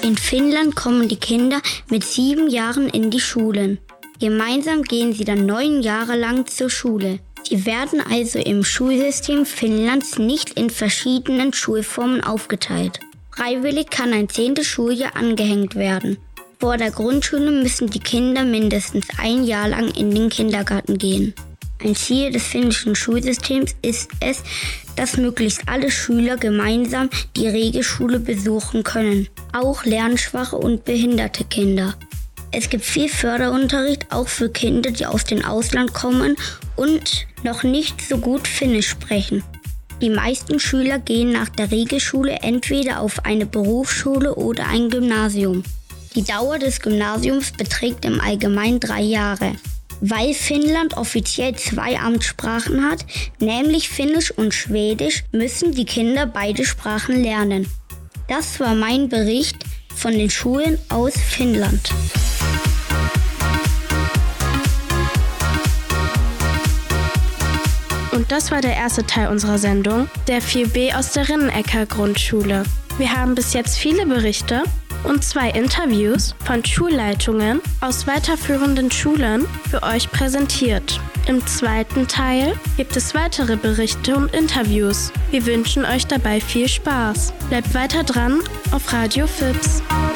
In Finnland kommen die Kinder mit 7 Jahren in die Schulen. Gemeinsam gehen sie dann 9 Jahre lang zur Schule. Sie werden also im Schulsystem Finnlands nicht in verschiedenen Schulformen aufgeteilt. Freiwillig kann ein 10. Schuljahr angehängt werden. Vor der Grundschule müssen die Kinder mindestens 1 Jahr lang in den Kindergarten gehen. Ein Ziel des finnischen Schulsystems ist es, dass möglichst alle Schüler gemeinsam die Regelschule besuchen können, auch lernschwache und behinderte Kinder. Es gibt viel Förderunterricht auch für Kinder, die aus dem Ausland kommen und noch nicht so gut Finnisch sprechen. Die meisten Schüler gehen nach der Regelschule entweder auf eine Berufsschule oder ein Gymnasium. Die Dauer des Gymnasiums beträgt im Allgemeinen 3 Jahre. Weil Finnland offiziell 2 Amtssprachen hat, nämlich Finnisch und Schwedisch, müssen die Kinder beide Sprachen lernen. Das war mein Bericht von den Schulen aus Finnland. Und das war der erste Teil unserer Sendung, der 4b aus der Rinnenecker Grundschule. Wir haben bis jetzt viele Berichte und 2 Interviews von Schulleitungen aus weiterführenden Schulen für euch präsentiert. Im zweiten Teil gibt es weitere Berichte und Interviews. Wir wünschen euch dabei viel Spaß. Bleibt weiter dran auf Radio Fips.